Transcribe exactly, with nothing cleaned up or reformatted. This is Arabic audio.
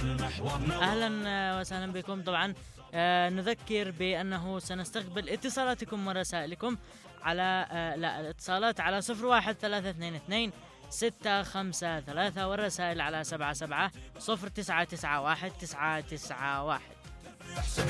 أهلا وسهلا بكم. طبعا آه نذكر بأنه سنستقبل اتصالاتكم ورسائلكم على آه لا الاتصالات على صفر واحد ثلاثة اثنين اثنين ستة خمسة ثلاثة، والرسائل على سبعة سبعة صفر تسعة تسعة واحد تسعة تسعة واحد.